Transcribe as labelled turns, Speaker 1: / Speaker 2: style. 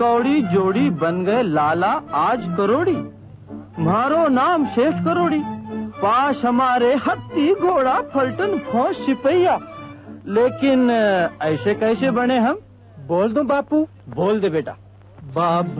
Speaker 1: कौड़ी जोड़ी बन गए लाला आज करोड़ी। मारो नाम शेष करोड़ी, पास हमारे हत्ती घोड़ा फलटन फौज सिपहिया। लेकिन ऐसे कैसे बने हम?
Speaker 2: बोल दूं बापू?
Speaker 1: बोल दे बेटा।
Speaker 2: बाप